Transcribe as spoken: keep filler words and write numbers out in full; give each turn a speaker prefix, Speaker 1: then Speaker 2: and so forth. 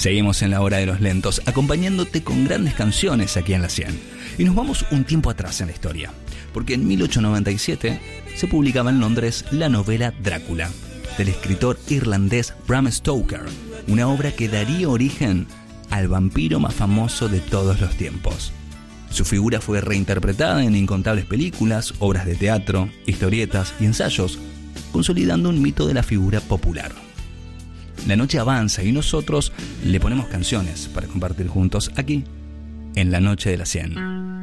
Speaker 1: Seguimos en la hora de los lentos, acompañándote con grandes canciones aquí en la cien. Y nos vamos un tiempo atrás en la historia, porque en mil ochocientos noventa y siete se publicaba en Londres la novela Drácula, del escritor irlandés Bram Stoker, una obra que daría origen al vampiro más famoso de todos los tiempos. Su figura fue reinterpretada en incontables películas, obras de teatro, historietas y ensayos, consolidando un mito de la figura popular. La noche avanza y nosotros le ponemos canciones para compartir juntos aquí, en la Noche de la cien.